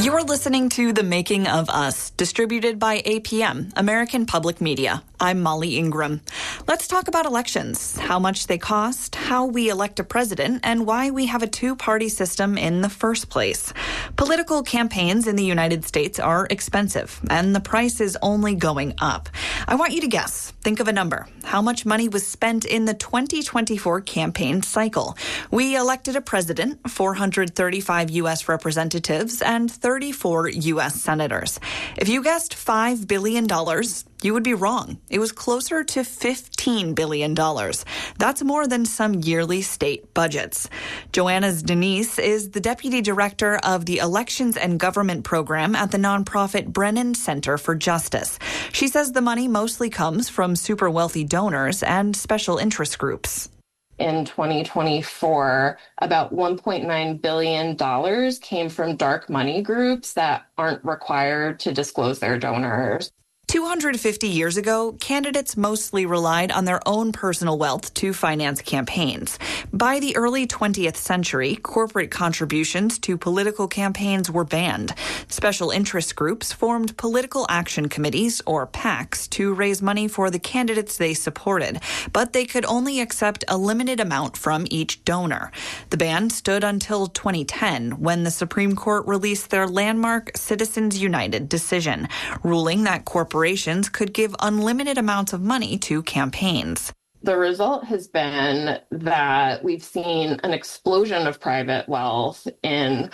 You're listening to The Making of Us, distributed by APM, American Public Media. I'm Molly Ingram. Let's talk about elections, how much they cost, how we elect a president, and why we have a two-party system in the first place. Political campaigns in the United States are expensive, and the price is only going up. I want you to guess. Think of a number. How much money was spent in the 2024 campaign cycle? We elected a president, 435 U.S. representatives, and 34 U.S. senators. If you guessed $5 billion, you would be wrong. It was closer to $15 billion. That's more than some yearly state budgets. Joanna Denise is the deputy director of the Elections and Government program at the nonprofit Brennan Center for Justice. She says the money mostly comes from super wealthy donors and special interest groups. In 2024, about $1.9 billion came from dark money groups that aren't required to disclose their donors. 250 years ago, candidates mostly relied on their own personal wealth to finance campaigns. By the early 20th century, corporate contributions to political campaigns were banned. Special interest groups formed political action committees, or PACs, to raise money for the candidates they supported, but they could only accept a limited amount from each donor. The ban stood until 2010, when the Supreme Court released their landmark Citizens United decision, ruling that corporations could give unlimited amounts of money to campaigns. The result has been that we've seen an explosion of private wealth in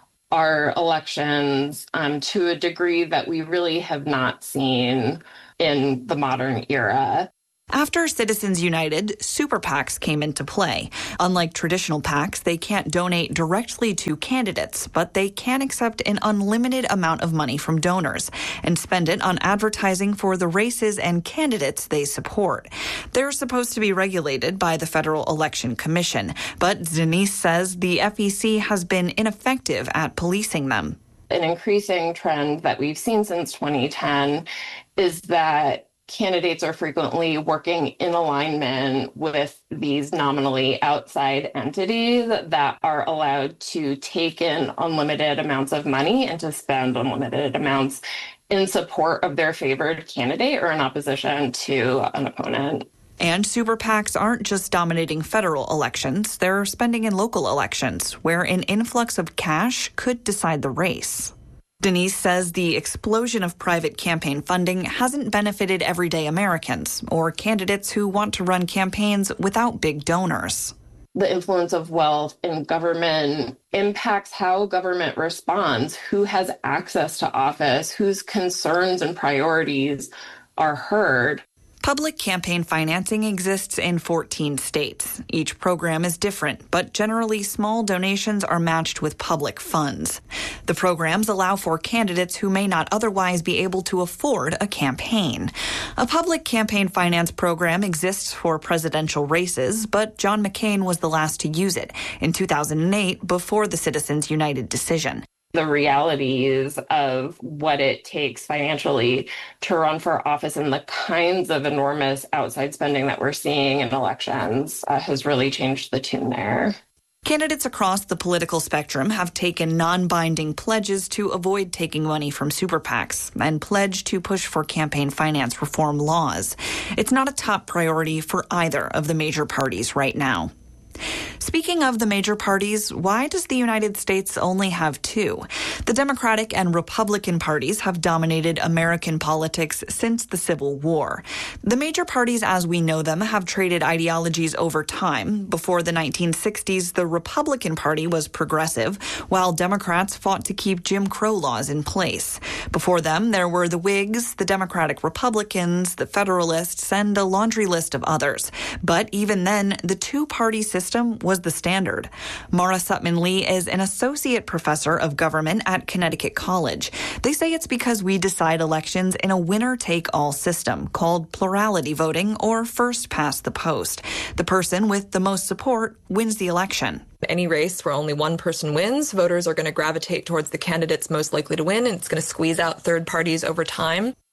our elections to a degree that we really have not seen in the modern era. After Citizens United, super PACs came into play. Unlike traditional PACs, they can't donate directly to candidates, but they can accept an unlimited amount of money from donors and spend it on advertising for the races and candidates they support. They're supposed to be regulated by the Federal Election Commission, but Denise says the FEC has been ineffective at policing them. An increasing trend that we've seen since 2010 is that candidates are frequently working in alignment with these nominally outside entities that are allowed to take in unlimited amounts of money and to spend unlimited amounts in support of their favored candidate or in opposition to an opponent. And super PACs aren't just dominating federal elections. They're spending in local elections, where an influx of cash could decide the race. Denise says the explosion of private campaign funding hasn't benefited everyday Americans or candidates who want to run campaigns without big donors. The influence of wealth in government impacts how government responds, who has access to office, whose concerns and priorities are heard. Public campaign financing exists in 14 states. Each program is different, but generally small donations are matched with public funds. The programs allow for candidates who may not otherwise be able to afford a campaign. A public campaign finance program exists for presidential races, but John McCain was the last to use it in 2008 before the Citizens United decision. The realities of what it takes financially to run for office and the kinds of enormous outside spending that we're seeing in elections has really changed the tune there. Candidates across the political spectrum have taken non-binding pledges to avoid taking money from super PACs and pledged to push for campaign finance reform laws. It's not a top priority for either of the major parties right now. Speaking of the major parties, why does the United States only have two? The Democratic and Republican parties have dominated American politics since the Civil War. The major parties as we know them have traded ideologies over time. Before the 1960s, the Republican Party was progressive, while Democrats fought to keep Jim Crow laws in place. Before them, there were the Whigs, the Democratic Republicans, the Federalists, and a laundry list of others. But even then, the two-party system was the standard. Mara Sutman Lee is an associate professor of government at Connecticut College. They say it's because we decide elections in a winner-take-all system called plurality voting or first past the post. The person with the most support wins the election. Any race where only one person wins, voters are going to gravitate towards the candidates most likely to win, and it's going to squeeze out third parties over time.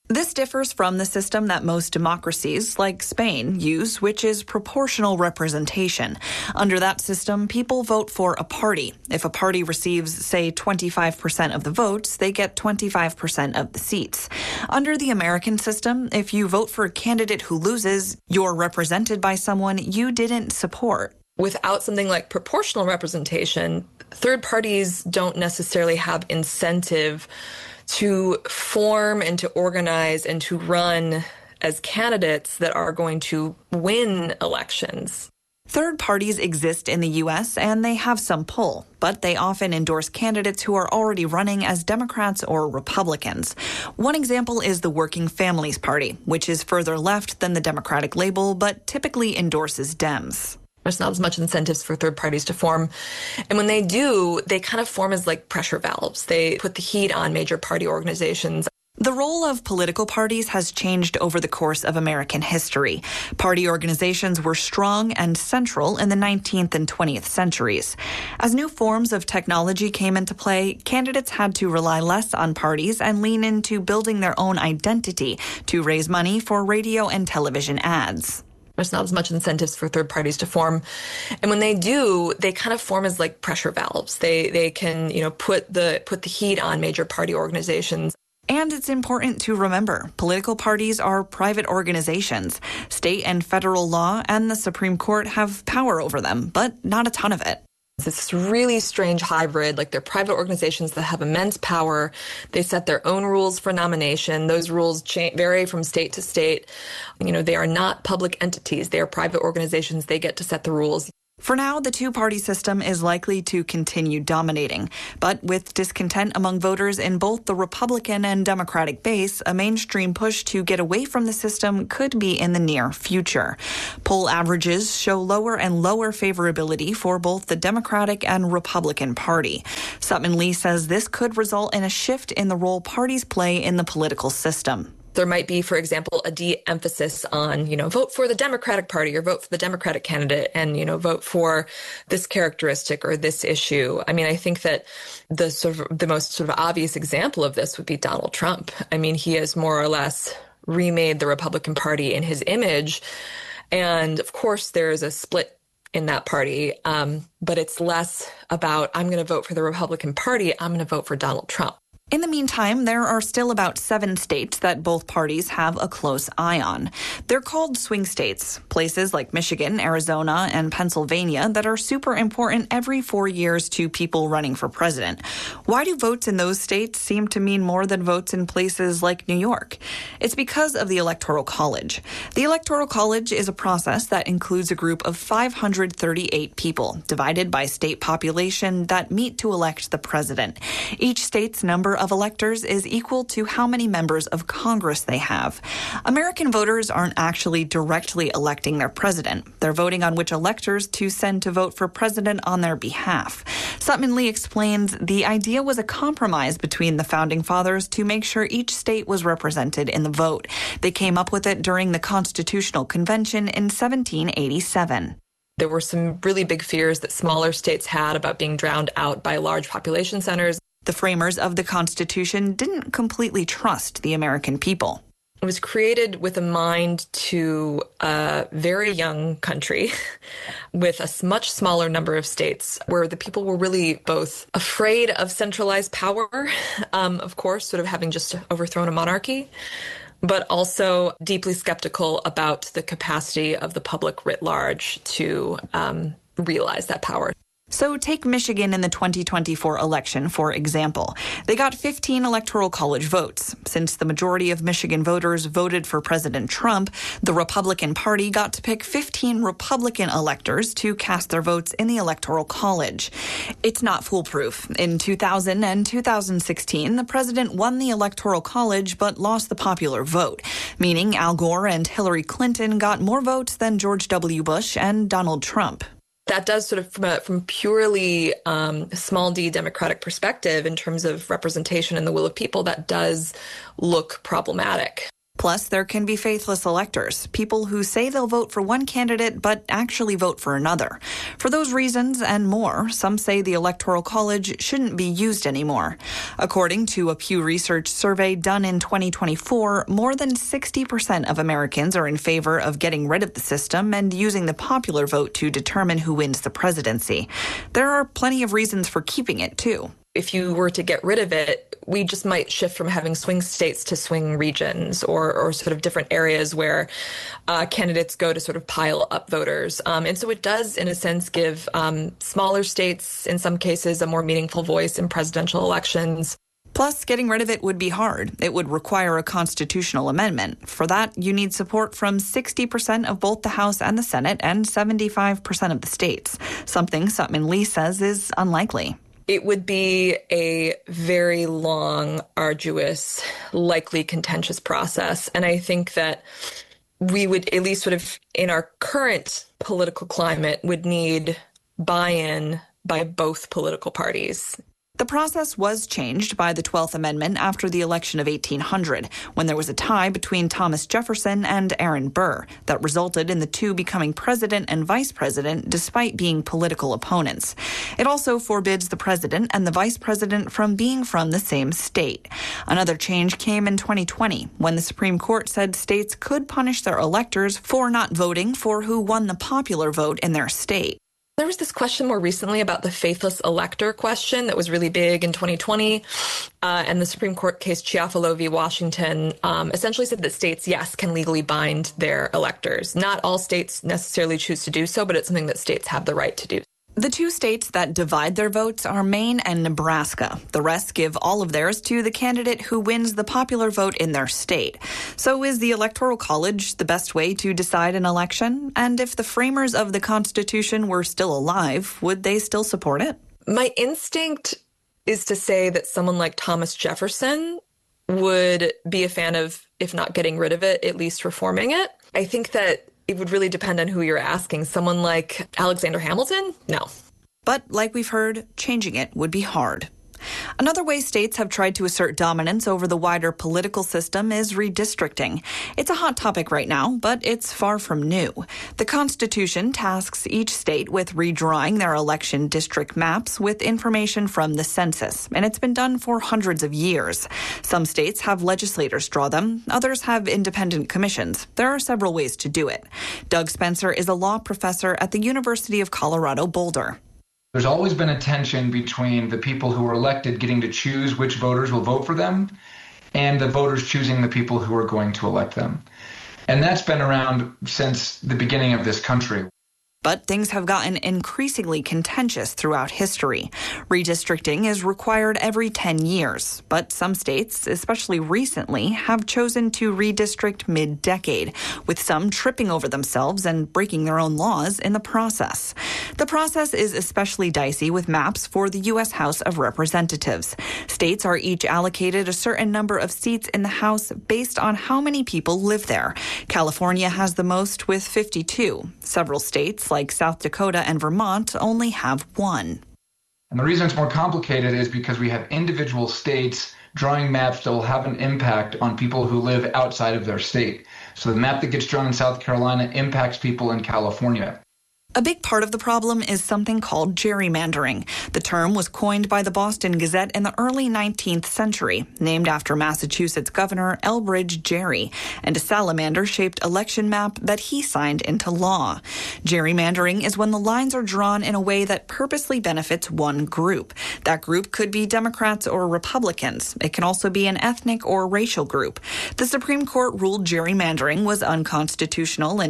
This differs from the system that most democracies, like Spain, use, which is proportional representation. Under that system, people vote for a party. If a party receives, say, 25% of the votes, they get 25% of the seats. Under the American system, if you vote for a candidate who loses, you're represented by someone you didn't support. Without something like proportional representation, third parties don't necessarily have incentive to form and to organize and to run as candidates that are going to win elections. Third parties exist in the U.S. and they have some pull, but they often endorse candidates who are already running as Democrats or Republicans. One example is the Working Families Party, which is further left than the Democratic label, but typically endorses Dems. There's not as much incentives for third parties to form. And when they do, they kind of form as like pressure valves. They put the heat on major party organizations. The role of political parties has changed over the course of American history. Party organizations were strong and central in the 19th and 20th centuries. As new forms of technology came into play, candidates had to rely less on parties and lean into building their own identity to raise money for radio and television ads. There's not as much incentives for third parties to form. And when they do, they kind of form as like pressure valves. They can, put the heat on major party organizations. And it's important to remember, political parties are private organizations. State and federal law and the Supreme Court have power over them, but not a ton of it. It's this really strange hybrid, like they're private organizations that have immense power. They set their own rules for nomination. Those rules vary from state to state. They are not public entities. They are private organizations. They get to set the rules. For now, the two-party system is likely to continue dominating. But with discontent among voters in both the Republican and Democratic base, a mainstream push to get away from the system could be in the near future. Poll averages show lower and lower favorability for both the Democratic and Republican Party. Sutman Lee says this could result in a shift in the role parties play in the political system. There might be, for example, a de-emphasis on, vote for the Democratic Party or vote for the Democratic candidate and, vote for this characteristic or this issue. I mean, I think that the most obvious example of this would be Donald Trump. I mean, he has more or less remade the Republican Party in his image. And of course, there is a split in that party. But it's less about, I'm going to vote for the Republican Party. I'm going to vote for Donald Trump. In the meantime, there are still about 7 states that both parties have a close eye on. They're called swing states, places like Michigan, Arizona, and Pennsylvania that are super important every 4 years to people running for president. Why do votes in those states seem to mean more than votes in places like New York? It's because of the Electoral College. The Electoral College is a process that includes a group of 538 people, divided by state population, that meet to elect the president. Each state's number of electors is equal to how many members of Congress they have. American voters aren't actually directly electing their president. They're voting on which electors to send to vote for president on their behalf. Sutman Lee explains the idea was a compromise between the founding fathers to make sure each state was represented in the vote. They came up with it during the Constitutional Convention in 1787. There were some really big fears that smaller states had about being drowned out by large population centers. The framers of the Constitution didn't completely trust the American people. It was created with a mind to a very young country with a much smaller number of states where the people were really both afraid of centralized power, of course, sort of having just overthrown a monarchy, but also deeply skeptical about the capacity of the public writ large to realize that power. So take Michigan in the 2024 election, for example. They got 15 Electoral College votes. Since the majority of Michigan voters voted for President Trump, the Republican Party got to pick 15 Republican electors to cast their votes in the Electoral College. It's not foolproof. In 2000 and 2016, the president won the Electoral College but lost the popular vote, meaning Al Gore and Hillary Clinton got more votes than George W. Bush and Donald Trump. That does sort of, from purely small d democratic perspective in terms of representation and the will of people, that does look problematic. Plus, there can be faithless electors, people who say they'll vote for one candidate but actually vote for another. For those reasons and more, some say the Electoral College shouldn't be used anymore. According to a Pew Research survey done in 2024, more than 60% of Americans are in favor of getting rid of the system and using the popular vote to determine who wins the presidency. There are plenty of reasons for keeping it, too. If you were to get rid of it, we just might shift from having swing states to swing regions or sort of different areas where candidates go to sort of pile up voters. And so it does, in a sense, give smaller states, in some cases, a more meaningful voice in presidential elections. Plus, getting rid of it would be hard. It would require a constitutional amendment. For that, you need support from 60% of both the House and the Senate and 75% of the states, something Suttman Lee says is unlikely. It would be a very long, arduous, likely contentious process. And I think that we would, at least sort of in our current political climate, would need buy-in by both political parties. The process was changed by the 12th Amendment after the election of 1800, when there was a tie between Thomas Jefferson and Aaron Burr that resulted in the two becoming president and vice president despite being political opponents. It also forbids the president and the vice president from being from the same state. Another change came in 2020, when the Supreme Court said states could punish their electors for not voting for who won the popular vote in their state. There was this question more recently about the faithless elector question that was really big in 2020. And the Supreme Court case Chiafalo v. Washington essentially said that states, yes, can legally bind their electors. Not all states necessarily choose to do so, but it's something that states have the right to do. The two states that divide their votes are Maine and Nebraska. The rest give all of theirs to the candidate who wins the popular vote in their state. So is the Electoral College the best way to decide an election? And if the framers of the Constitution were still alive, would they still support it? My instinct is to say that someone like Thomas Jefferson would be a fan of, if not getting rid of it, at least reforming it. I think that it would really depend on who you're asking. Someone like Alexander Hamilton? No. But like we've heard, changing it would be hard. Another way states have tried to assert dominance over the wider political system is redistricting. It's a hot topic right now, but it's far from new. The Constitution tasks each state with redrawing their election district maps with information from the census, and it's been done for hundreds of years. Some states have legislators draw them, others have independent commissions. There are several ways to do it. Doug Spencer is a law professor at the University of Colorado Boulder. There's always been a tension between the people who are elected getting to choose which voters will vote for them and the voters choosing the people who are going to elect them. And that's been around since the beginning of this country. But things have gotten increasingly contentious throughout history. Redistricting is required every 10 years, but some states, especially recently, have chosen to redistrict mid-decade, with some tripping over themselves and breaking their own laws in the process. The process is especially dicey with maps for the U.S. House of Representatives. States are each allocated a certain number of seats in the House based on how many people live there. California has the most with 52. Several states, like South Dakota and Vermont, only have one. And the reason it's more complicated is because we have individual states drawing maps that will have an impact on people who live outside of their state. So the map that gets drawn in South Carolina impacts people in California. A big part of the problem is something called gerrymandering. The term was coined by the Boston Gazette in the early 19th century, named after Massachusetts Governor Elbridge Gerry, and a salamander-shaped election map that he signed into law. Gerrymandering is when the lines are drawn in a way that purposely benefits one group. That group could be Democrats or Republicans. It can also be an ethnic or racial group. The Supreme Court ruled gerrymandering was unconstitutional in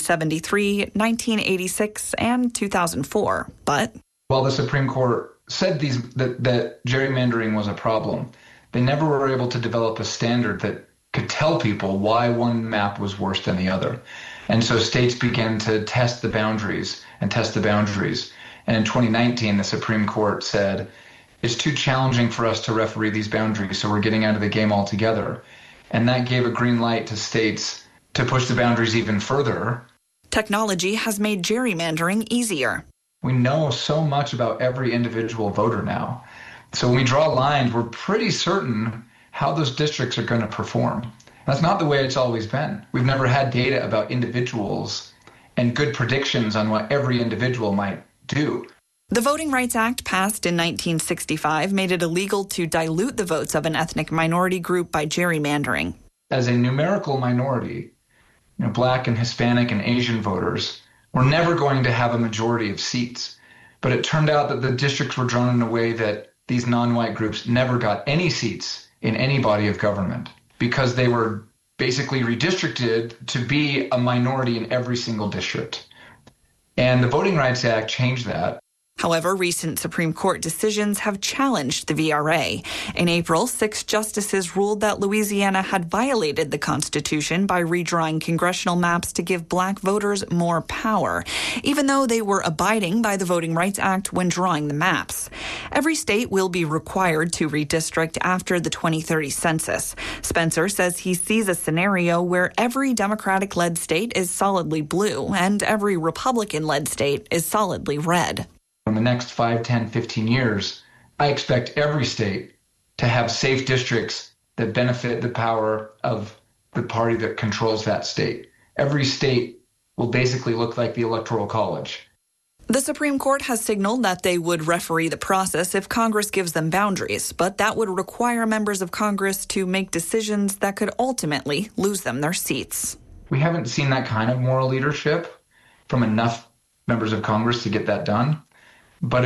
1973, 1986, and 2004, but while the Supreme Court said that gerrymandering was a problem, they never were able to develop a standard that could tell people why one map was worse than the other. And so states began to test the boundaries. And in 2019, the Supreme Court said, it's too challenging for us to referee these boundaries, so we're getting out of the game altogether. And that gave a green light to states to push the boundaries even further. Technology has made gerrymandering easier. We know so much about every individual voter now. So when we draw lines, we're pretty certain how those districts are going to perform. That's not the way it's always been. We've never had data about individuals and good predictions on what every individual might do. The Voting Rights Act, passed in 1965, made it illegal to dilute the votes of an ethnic minority group by gerrymandering. As a numerical minority, Black and Hispanic and Asian voters were never going to have a majority of seats. But it turned out that the districts were drawn in a way that these non-white groups never got any seats in any body of government because they were basically redistricted to be a minority in every single district. And the Voting Rights Act changed that. However, recent Supreme Court decisions have challenged the VRA. In April, 6 justices ruled that Louisiana had violated the Constitution by redrawing congressional maps to give Black voters more power, even though they were abiding by the Voting Rights Act when drawing the maps. Every state will be required to redistrict after the 2030 census. Spencer says he sees a scenario where every Democratic-led state is solidly blue and every Republican-led state is solidly red. In the next 5, 10, 15 years, I expect every state to have safe districts that benefit the power of the party that controls that state. Every state will basically look like the Electoral College. The Supreme Court has signaled that they would referee the process if Congress gives them boundaries, but that would require members of Congress to make decisions that could ultimately lose them their seats. We haven't seen that kind of moral leadership from enough members of Congress to get that done. But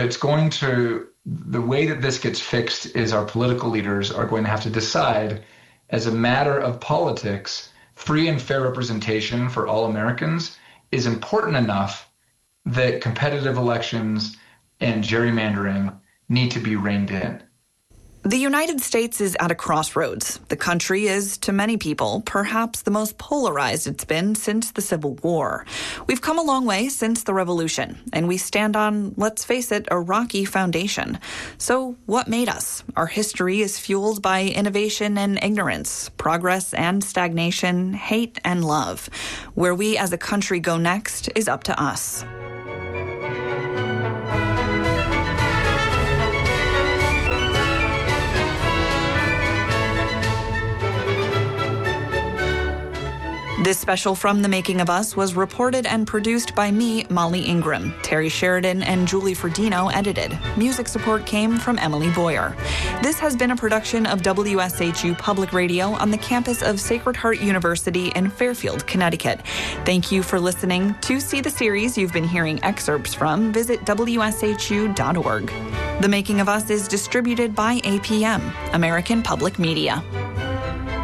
the way that this gets fixed is our political leaders are going to have to decide, as a matter of politics, free and fair representation for all Americans is important enough that competitive elections and gerrymandering need to be reined in. The United States is at a crossroads. The country is, to many people, perhaps the most polarized it's been since the Civil War. We've come a long way since the Revolution, and we stand on, let's face it, a rocky foundation. So what made us? Our history is fueled by innovation and ignorance, progress and stagnation, hate and love. Where we as a country go next is up to us. This special from The Making of Us was reported and produced by me, Molly Ingram. Terry Sheridan and Julie Ferdino edited. Music support came from Emily Boyer. This has been a production of WSHU Public Radio on the campus of Sacred Heart University in Fairfield, Connecticut. Thank you for listening. To see the series you've been hearing excerpts from, visit WSHU.org. The Making of Us is distributed by APM, American Public Media.